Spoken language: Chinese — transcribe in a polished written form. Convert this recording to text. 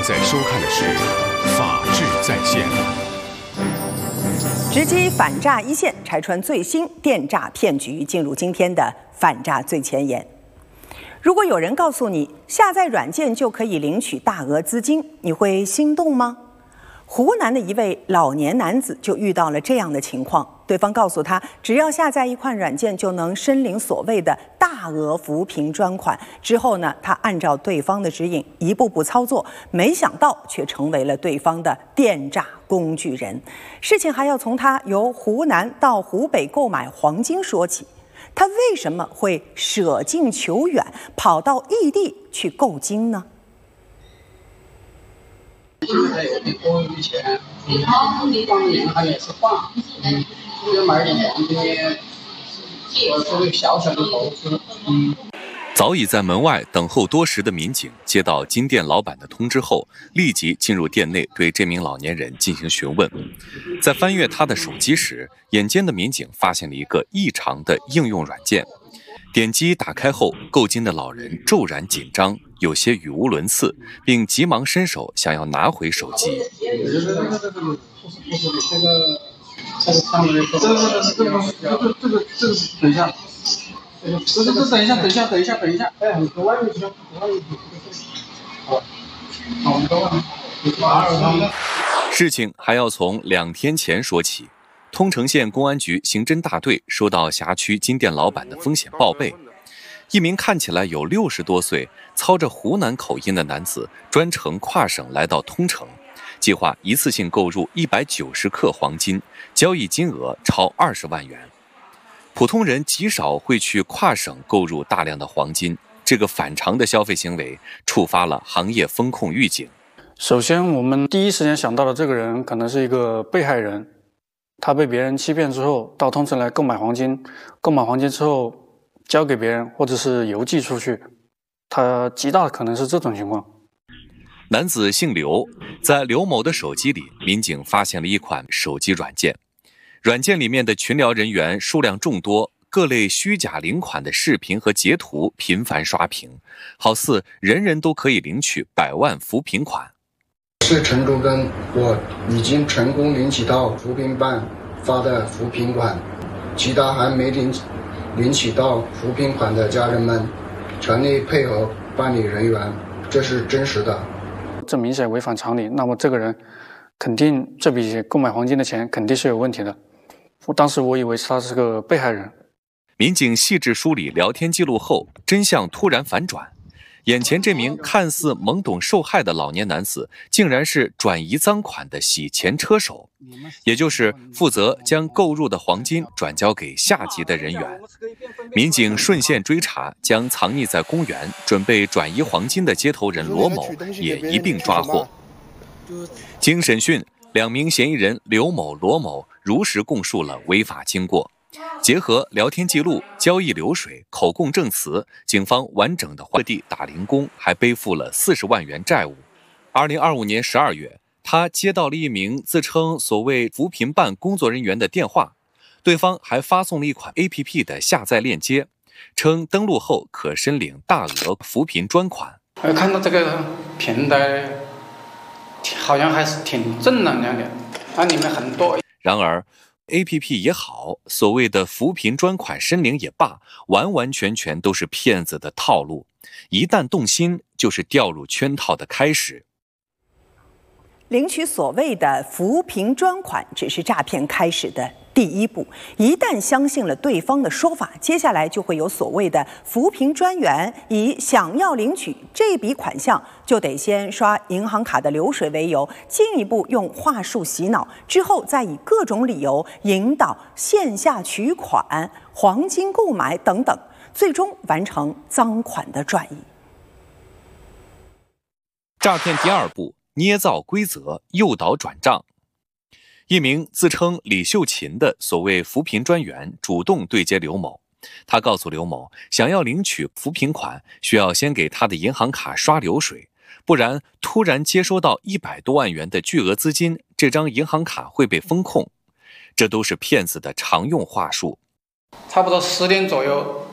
在收看的是《法治在线》， 直击反诈一线，拆穿最新电诈骗局，进入今天的反诈最前沿。如果有人告诉你下载软件就可以领取大额资金，你会心动吗？湖南的一位老年男子就遇到了这样的情况，对方告诉他，只要下载一款软件就能申领所谓的大额扶贫专款。之后呢，他按照对方的指引一步步操作，没想到却成为了对方的电诈工具人。事情还要从他由湖南到湖北购买黄金说起。他为什么会舍近求远，跑到异地去购金呢？ 现在有的多余钱，当年还也是换，就买点黄金，作为小小的投资。 早已在门外等候多时的民警接到金店老板的通知后，立即进入店内对这名老年人进行询问。在翻阅他的手机时，眼尖的民警发现了一个异常的应用软件。点击打开后，购金的老人骤然紧张，有些语无伦次，并急忙伸手想要拿回手机。 这个上面这个等一下。等一下，哎，国外有钱， 事情还要从2天前说起。通城县公安局刑侦大队收到辖区金店老板的风险报备，一名看起来有60多岁、操着湖南口音的男子专程跨省来到通城，计划一次性购入190克黄金，交易金额超20万元。普通人极少会去跨省购入大量的黄金，这个反常的消费行为触发了行业风控预警。 首先，我们第一时间想到的这个人可能是一个被害人，他被别人欺骗之后到通城来购买黄金，购买黄金之后交给别人或者是邮寄出去，他极大的可能是这种情况。 男子姓刘，在刘某的手机里，民警发现了一款手机软件。软件里面的群聊人员数量众多，各类虚假领款的视频和截图频繁刷屏，好似人人都可以领取100万扶贫款。 是陈竹根，我已经成功领取到扶贫办发的扶贫款，其他还没领取到扶贫款的家人们，全力配合办理人员，这是真实的。 这明显违反常理，那么这个人肯定这笔购买黄金的钱肯定是有问题的。当时我以为他是个被害人。 民警细致梳理聊天记录后，真相突然反转，眼前这名看似懵懂受害的老年男子，竟然是转移赃款的洗钱车手，也就是负责将购入的黄金转交给下级的人员。民警顺线追查，将藏匿在公园准备转移黄金的接头人罗某也一并抓获。经审讯，2名嫌疑人刘某、罗某如实供述了违法经过，结合聊天记录、交易流水、口供证词，警方完整的各地打零工，还背负了40万元债务。2025年12月，他接到了一名自称所谓扶贫办工作人员的电话，对方还发送了一款 APP 的下载链接，称登录后可申领大额扶贫专款。 看到这个平台好像还是挺正能量的，它里面很多。 然而 APP 也好，所谓的扶贫专款申领也罢，完完全全都是骗子的套路，一旦动心就是掉入圈套的开始。 领取所谓的扶贫专款只是诈骗开始的第一步，一旦相信了对方的说法，接下来就会有所谓的扶贫专员以想要领取这笔款项就得先刷银行卡的流水为由，进一步用话术洗脑，之后再以各种理由引导线下取款、黄金购买等等，最终完成赃款的转移。 诈骗第2步，捏造规则，诱导转账。一名自称李秀琴的所谓扶贫专员主动对接刘某，他告诉刘某，想要领取扶贫款，需要先给他的银行卡刷流水，不然突然接收到100多万元的巨额资金，这张银行卡会被封控。这都是骗子的常用话术。 差不多10点左右，